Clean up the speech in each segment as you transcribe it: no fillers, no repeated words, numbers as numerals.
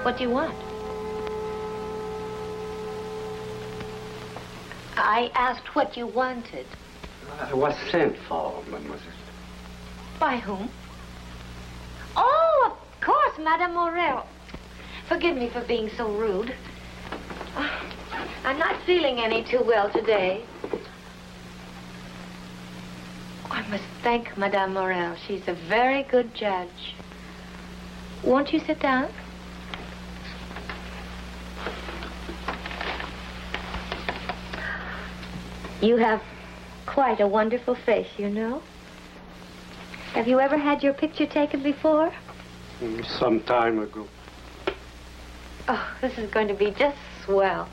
What do you want? I asked what you wanted. I was sent for, mademoiselle. By whom? Oh, of course, Madame Morel. Forgive me for being so rude. I'm not feeling any too well today. I must thank Madame Morel. She's a very good judge. Won't you sit down? You have quite a wonderful face, you know. Have you ever had your picture taken before? Some time ago. Oh, this is going to be just swell.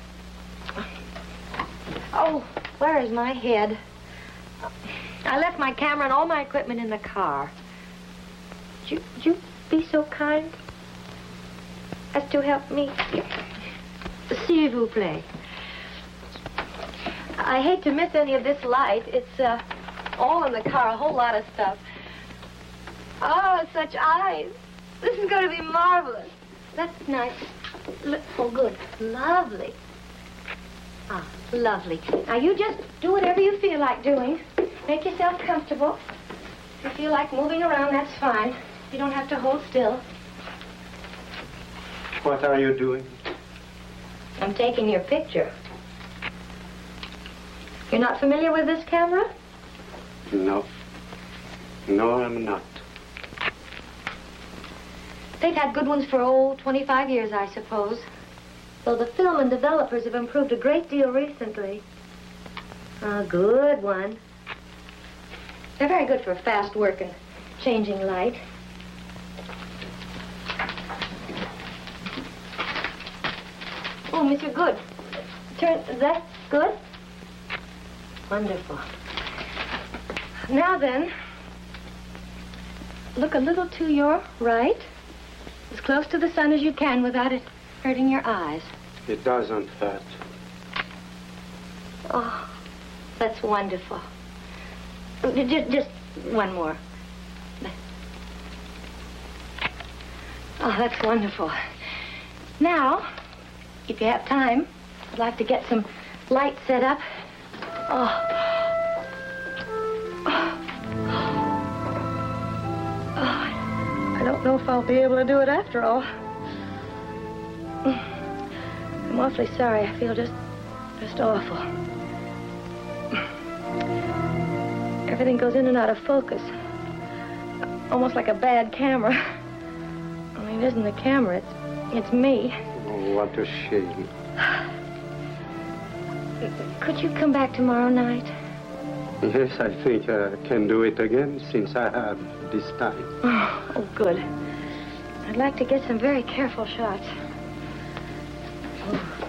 Oh, where is my head? I left my camera and all my equipment in the car. Would you be so kind as to help me? S'il vous plaît. I hate to miss any of this light. It's all in the car, a whole lot of stuff. Oh, such eyes. This is going to be marvelous. That's nice. Oh, good. Lovely. Ah, lovely. Now, you just do whatever you feel like doing. Make yourself comfortable. If you feel like moving around, that's fine. You don't have to hold still. What are you doing? I'm taking your picture. You're not familiar with this camera? No. No, I'm not. They've had good ones for, 25 years, I suppose. Though the film and developers have improved a great deal recently. A good one. They're very good for fast work and changing light. Oh, Monsieur Good. That's good? Wonderful. Now then, look a little to your right. As close to the sun as you can without it hurting your eyes. It doesn't hurt. Oh, that's wonderful. Just one more. Oh, that's wonderful. Now, if you have time, I'd like to get some light set up. Oh. I don't know if I'll be able to do it after all. I'm awfully sorry. I feel just awful. Everything goes in and out of focus. Almost like a bad camera. Only it isn't the camera, it's me. Oh, what a shame. Could you come back tomorrow night? Yes, I think I can do it again since I have this time. Oh, good. I'd like to get some very careful shots. Oh.